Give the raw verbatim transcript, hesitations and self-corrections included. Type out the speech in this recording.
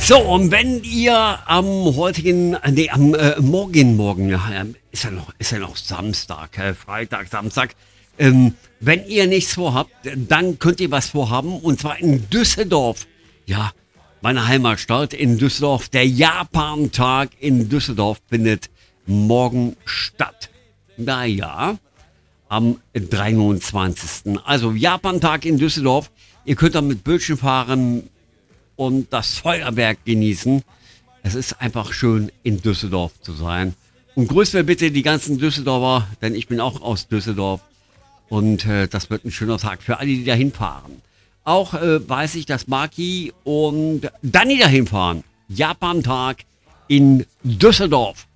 So, und wenn ihr am heutigen, nee, am äh, morgen, morgen, ja, ist ja noch, ist ja noch Samstag, äh, Freitag, Samstag, ähm, wenn ihr nichts vorhabt, dann könnt ihr was vorhaben, und zwar in Düsseldorf. Ja, meine Heimatstadt in Düsseldorf. Der Japan-Tag in Düsseldorf findet morgen statt. Naja, am dreiundzwanzigsten Also Japan-Tag in Düsseldorf. Ihr könnt da mit Bötchen fahren und das Feuerwerk genießen. Es ist einfach schön, in Düsseldorf zu sein. Und grüßt mir bitte die ganzen Düsseldorfer, denn ich bin auch aus Düsseldorf. Und äh, das wird ein schöner Tag für alle, die dahin fahren. Auch äh, weiß ich, dass Maki und Dani dahin fahren. Japan-Tag in Düsseldorf.